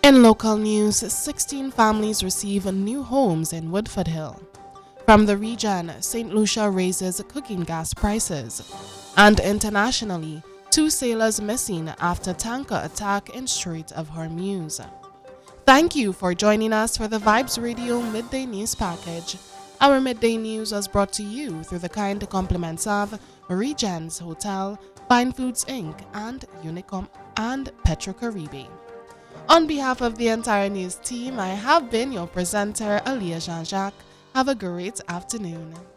In local news, 16 families receive new homes in Woodford Hill. From the region, St. Lucia raises cooking gas prices. And internationally, 2 sailors missing after tanker attack in Strait of Hormuz. Thank you for joining us for the Vibes Radio Midday News Package. Our midday news was brought to you through the kind compliments of Regents Hotel, Fine Foods Inc., and Unicom and Petrocaribe. On behalf of the entire news team, I have been your presenter, Aliyah Jean-Jacques. Have a great afternoon.